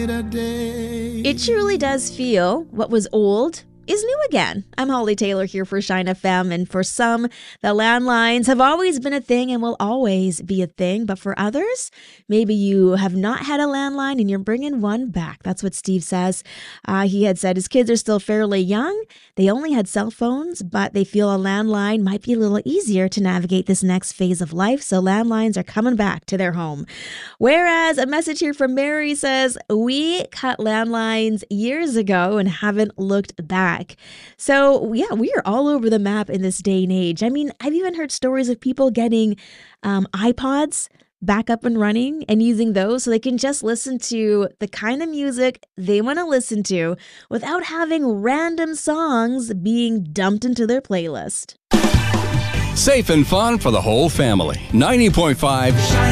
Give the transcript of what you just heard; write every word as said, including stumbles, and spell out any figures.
brighter day. It truly does feel what was old is new again. I'm Holly Taylor here for Shine F M, and for some, the landlines have always been a thing and will always be a thing, but for others, maybe you have not had a landline and you're bringing one back. That's what Steve says. Uh, he had said his kids are still fairly young. They only had cell phones, but they feel a landline might be a little easier to navigate this next phase of life, so landlines are coming back to their home. Whereas a message here from Mary says, we cut landlines years ago and haven't looked back. So yeah, we are all over the map in this day and age. I mean, I've even heard stories of people getting um, iPods back up and running and using those so they can just listen to the kind of music they want to listen to without having random songs being dumped into their playlist. Safe and fun for the whole family. ninety point five